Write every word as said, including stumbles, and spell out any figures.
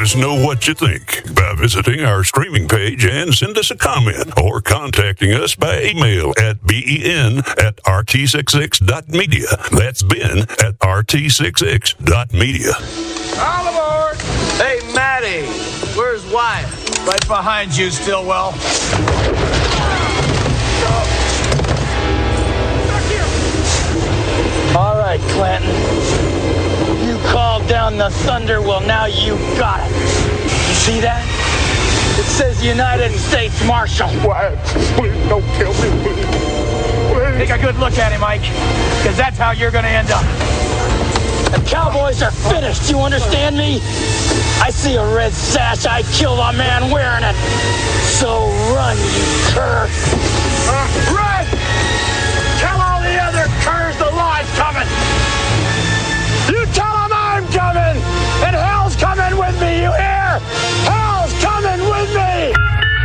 us know what you think by visiting our streaming page and send us a comment or contacting us by email at ben at r t sixty-six dot media. That's Ben at r t sixty-six dot media. All aboard! Hey, Matty, where's Wyatt? Right behind you, Stillwell. All right, Clanton. You called down the thunder, well, now you got it. You see that? It says United States Marshal. Wyatt, please don't kill me, please. Please. Take a good look at him, Mike, because that's how you're going to end up. The Cowboys are finished, you understand me? I see a red sash, I kill a man wearing it. So run, you cur. Uh, run! Tell all the other curs the law's coming!